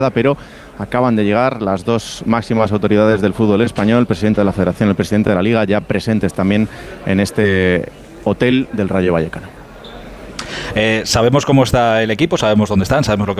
pero acaban de llegar las dos máximas autoridades del fútbol español, el presidente de la Federación y el presidente de la Liga, ya presentes también en este hotel del Rayo Vallecano. Sabemos cómo está el equipo, sabemos dónde están, sabemos lo que